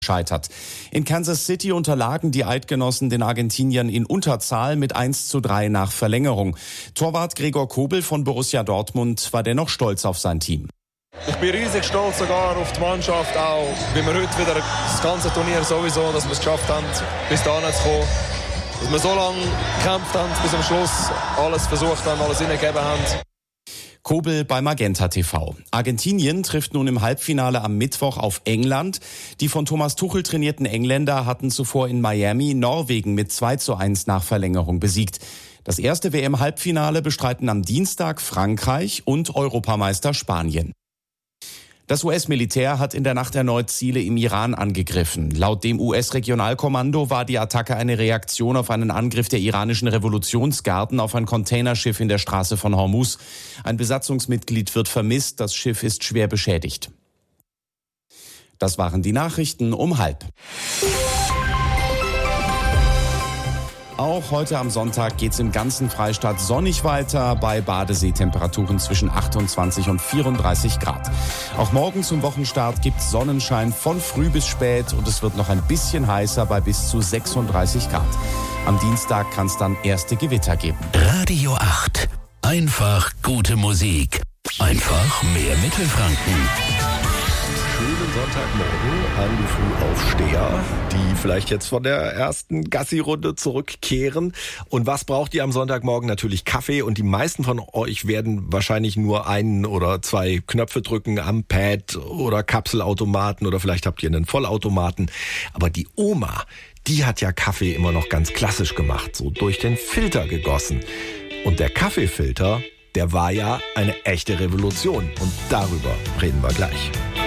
scheitert. In Kansas City unterlagen die Eidgenossen den Argentiniern in Unterzahl mit 1:3 nach Verlängerung. Torwart Gregor Kobel von Borussia Dortmund war dennoch stolz auf sein Team. Ich bin riesig stolz sogar auf die Mannschaft, auch wie wir heute wieder das ganze Turnier sowieso, dass wir es geschafft haben, bis dahin zu kommen. Dass wir so lange gekämpft haben, bis am Schluss alles versucht haben, alles hineingegeben haben. Kobel bei Magenta TV. Argentinien trifft nun im Halbfinale am Mittwoch auf England. Die von Thomas Tuchel trainierten Engländer hatten zuvor in Miami Norwegen mit 2:1 nach Verlängerung besiegt. Das erste WM-Halbfinale bestreiten am Dienstag Frankreich und Europameister Spanien. Das US-Militär hat in der Nacht erneut Ziele im Iran angegriffen. Laut dem US-Regionalkommando war die Attacke eine Reaktion auf einen Angriff der iranischen Revolutionsgarden auf ein Containerschiff in der Straße von Hormuz. Ein Besatzungsmitglied wird vermisst, das Schiff ist schwer beschädigt. Das waren die Nachrichten um 12:30. Auch heute am Sonntag geht's im ganzen Freistaat sonnig weiter, bei Badeseetemperaturen zwischen 28 und 34 Grad. Auch morgen zum Wochenstart gibt's Sonnenschein von früh bis spät und es wird noch ein bisschen heißer bei bis zu 36 Grad. Am Dienstag kann's dann erste Gewitter geben. Radio 8. Einfach gute Musik. Einfach mehr Mittelfranken. Schönen Sonntagmorgen an die Frühaufsteher, die vielleicht jetzt von der ersten Gassi-Runde zurückkehren. Und was braucht ihr am Sonntagmorgen? Natürlich Kaffee. Und die meisten von euch werden wahrscheinlich nur 1 oder 2 Knöpfe drücken am Pad oder Kapselautomaten oder vielleicht habt ihr einen Vollautomaten. Aber die Oma, die hat ja Kaffee immer noch ganz klassisch gemacht, so durch den Filter gegossen. Und der Kaffeefilter, der war ja eine echte Revolution. Und darüber reden wir gleich.